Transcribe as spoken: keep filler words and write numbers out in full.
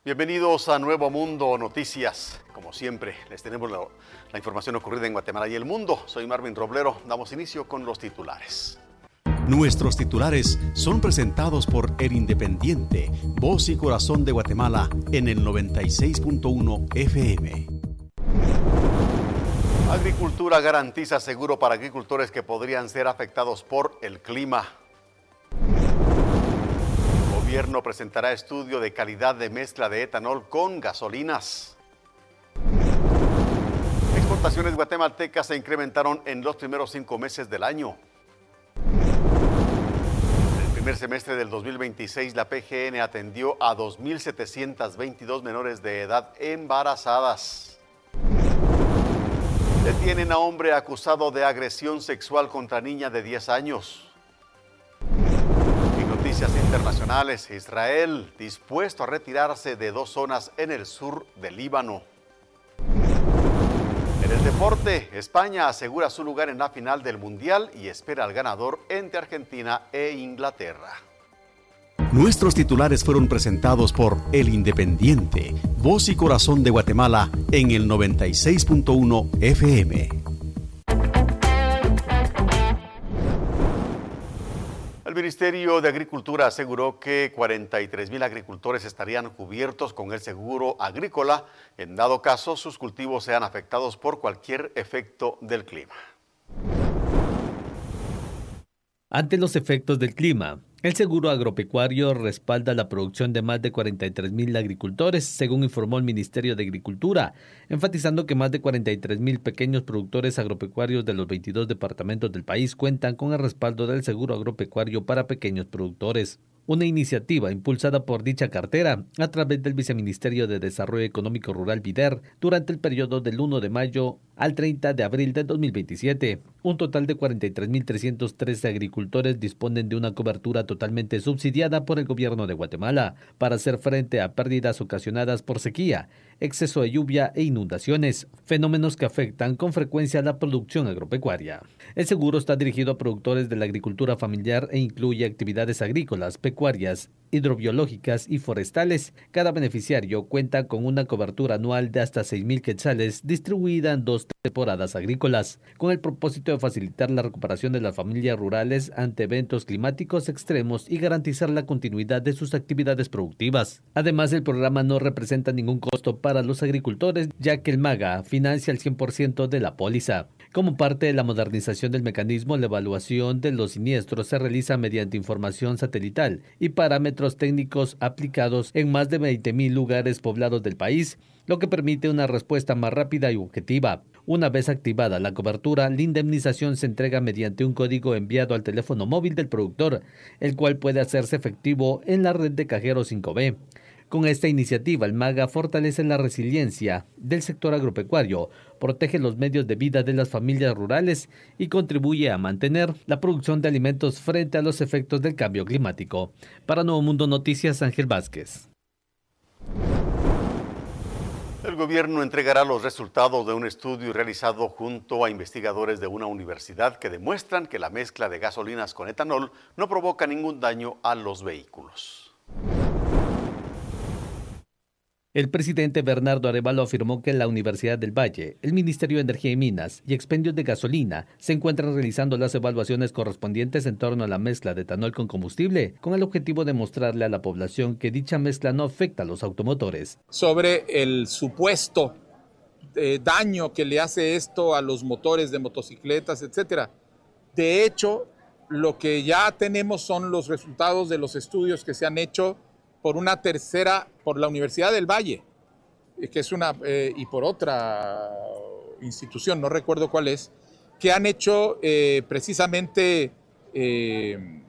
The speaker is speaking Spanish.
Bienvenidos a Nuevo Mundo Noticias. Como siempre, les tenemos la, la información ocurrida en Guatemala y el mundo. Soy Marvin Roblero. Damos inicio con los titulares. Nuestros titulares son presentados por El Independiente, voz y corazón de Guatemala en el noventa y seis punto uno F M. Agricultura garantiza seguro para agricultores que podrían ser afectados por el clima. El gobierno presentará estudio de calidad de mezcla de etanol con gasolinas. Exportaciones guatemaltecas se incrementaron en los primeros cinco meses del año. En el primer semestre del dos mil veintiséis, la P G N atendió a dos mil setecientos veintidós menores de edad embarazadas. Detienen a hombre acusado de agresión sexual contra niña de diez años. Noticias internacionales. Israel dispuesto a retirarse de dos zonas en el sur del Líbano. En el deporte, España asegura su lugar en la final del Mundial y espera al ganador entre Argentina e Inglaterra. Nuestros titulares fueron presentados por El Independiente, voz y corazón de Guatemala en el noventa y seis punto uno F M. El Ministerio de Agricultura aseguró que cuarenta y tres mil agricultores estarían cubiertos con el seguro agrícola en dado caso sus cultivos sean afectados por cualquier efecto del clima. Ante los efectos del clima, el seguro agropecuario respalda la producción de más de cuarenta y tres mil agricultores, según informó el Ministerio de Agricultura, enfatizando que más de cuarenta y tres mil pequeños productores agropecuarios de los veintidós departamentos del país cuentan con el respaldo del seguro agropecuario para pequeños productores. Una iniciativa impulsada por dicha cartera a través del Viceministerio de Desarrollo Económico Rural VIDER durante el periodo del primero de mayo al treinta de abril de dos mil veintisiete. Un total de cuarenta y tres mil trescientos trece agricultores disponen de una cobertura totalmente subsidiada por el gobierno de Guatemala para hacer frente a pérdidas ocasionadas por sequía, exceso de lluvia e inundaciones, fenómenos que afectan con frecuencia a la producción agropecuaria. El seguro está dirigido a productores de la agricultura familiar e incluye actividades agrícolas, pecuarias, hidrobiológicas y forestales. Cada beneficiario cuenta con una cobertura anual de hasta seis mil quetzales distribuida en dos temporadas agrícolas, con el propósito de facilitar la recuperación de las familias rurales ante eventos climáticos extremos y garantizar la continuidad de sus actividades productivas. Además, el programa no representa ningún costo para los agricultores, ya que el MAGA financia el cien por ciento de la póliza. Como parte de la modernización del mecanismo, la evaluación de los siniestros se realiza mediante información satelital y parámetros técnicos aplicados en más de veinte mil lugares poblados del país, lo que permite una respuesta más rápida y objetiva. Una vez activada la cobertura, la indemnización se entrega mediante un código enviado al teléfono móvil del productor, el cual puede hacerse efectivo en la red de cajeros cinco B. Con esta iniciativa, el MAGA fortalece la resiliencia del sector agropecuario, protege los medios de vida de las familias rurales y contribuye a mantener la producción de alimentos frente a los efectos del cambio climático. Para Nuevo Mundo Noticias, Ángel Vázquez. El gobierno entregará los resultados de un estudio realizado junto a investigadores de una universidad que demuestran que la mezcla de gasolinas con etanol no provoca ningún daño a los vehículos. El presidente Bernardo Arévalo afirmó que la Universidad del Valle, el Ministerio de Energía y Minas y Expendios de Gasolina se encuentran realizando las evaluaciones correspondientes en torno a la mezcla de etanol con combustible, con el objetivo de mostrarle a la población que dicha mezcla no afecta a los automotores. Sobre el supuesto eh, daño que le hace esto a los motores de motocicletas, etcétera. De hecho, lo que ya tenemos son los resultados de los estudios que se han hecho por una tercera, por la Universidad del Valle, que es una, eh, y por otra institución, no recuerdo cuál es, que han hecho eh, precisamente eh,